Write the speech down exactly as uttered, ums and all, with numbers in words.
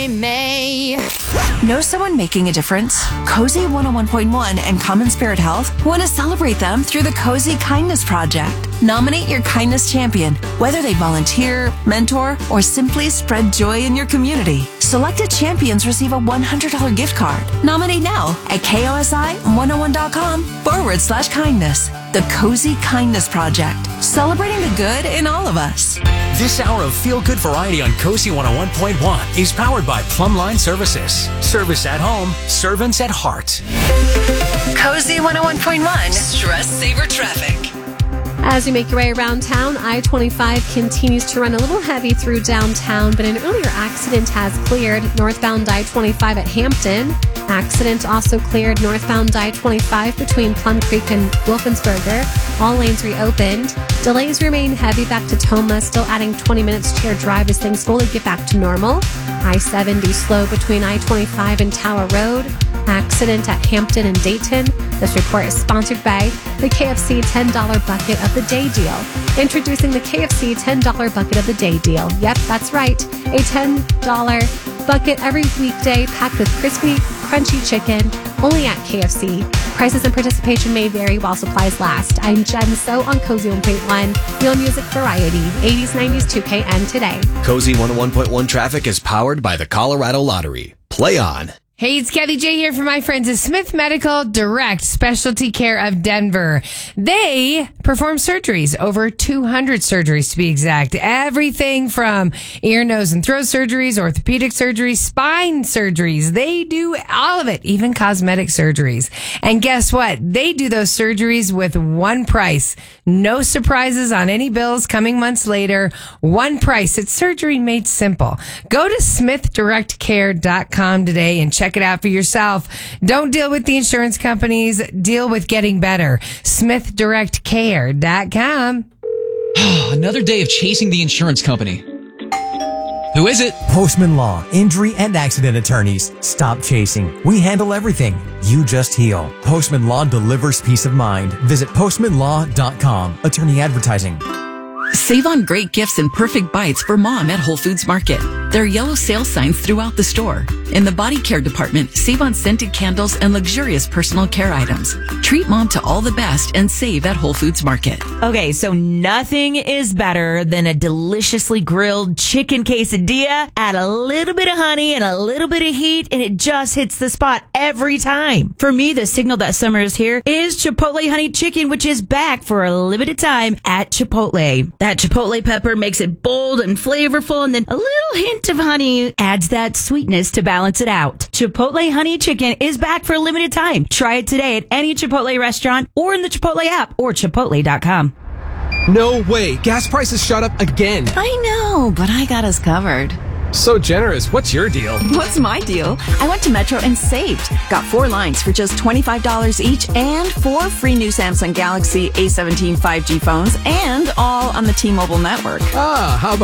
I may. Know someone making a difference? Cozy one oh one point one and Common Spirit Health want to celebrate them through the Cozy Kindness Project. Nominate your kindness champion, whether they volunteer, mentor, or simply spread joy in your community. Selected champions receive a one hundred dollars gift card. Nominate now at kosi one oh one dot com forward slash kindness. The Cozy Kindness Project, celebrating the good in all of us. This hour of feel-good variety on Cozy one oh one point one is powered by Plumline Services. Service at home, servants at heart. Cozy one oh one point one. Stress Saver Traffic. As you make your way around town, I twenty-five continues to run a little heavy through downtown, but an earlier accident has cleared northbound I twenty-five at Hampton. Accident also cleared northbound I twenty-five between Plum Creek and Wolfensberger. All lanes reopened. Delays remain heavy back to Toma, still adding twenty minutes to your drive as things slowly get back to normal. I seventy slow between I twenty-five and Tower Road. Accident at Hampton and Dayton. This report is sponsored by the K F C ten dollar Bucket of the Day deal. Introducing the K F C ten dollar Bucket of the Day deal. Yep, that's right. A ten dollar bucket every weekday packed with crispy, crunchy chicken, only at K F C. Prices and participation may vary while supplies last. I'm Jen So on Cozy one point one. Real music variety. eighties, nineties, two K, and today. Cozy one oh one point one traffic is powered by the Colorado Lottery. Play on. Hey, it's Kathy J here from my friends at Smith Medical Direct Specialty Care of Denver. They perform surgeries, over two hundred surgeries to be exact. Everything from ear, nose, and throat surgeries, orthopedic surgeries, spine surgeries. They do all of it, even cosmetic surgeries. And guess what? They do those surgeries with one price. No surprises on any bills coming months later. One price. It's surgery made simple. Go to smith direct care dot com today and check Check it out for yourself. Don't deal with the insurance companies. Deal with getting better. smith direct care dot com. Another day of chasing the insurance company. Who is it? Postman Law, injury and accident attorneys. Stop chasing. We handle everything. You just heal. Postman Law delivers peace of mind. Visit postman law dot com. Attorney advertising. Save on great gifts and perfect bites for mom at Whole Foods Market. There are yellow sale signs throughout the store. In the body care department, save on scented candles and luxurious personal care items. Treat mom to all the best and save at Whole Foods Market. Okay, so nothing is better than a deliciously grilled chicken quesadilla. Add a little bit of honey and a little bit of heat, and it just hits the spot every time. For me, the signal that summer is here is Chipotle Honey Chicken, which is back for a limited time at Chipotle. That Chipotle pepper makes it bold and flavorful, and then a little hint of honey adds that sweetness to balance it out. Chipotle Honey Chicken is back for a limited time. Try it today at any Chipotle restaurant or in the Chipotle app or chipotle dot com. No way. Gas prices shot up again. I know, but I got us covered. So generous. What's your deal? What's my deal? I went to Metro and saved. Got four lines for just twenty-five dollars each and four free new Samsung Galaxy A seventeen five G phones and all on the T-Mobile network. Ah, how about